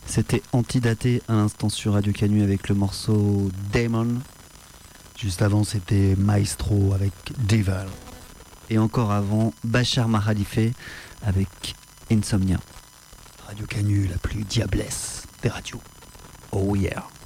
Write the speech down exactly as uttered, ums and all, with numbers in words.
C'était Antidaté à l'instant sur Radio Canu avec le morceau Demon. Juste avant, c'était Maestro avec Devil. Et encore avant, Bachar Mahalife avec Insomnia. Radio Canu, la plus diablesse des radios. Oh yeah.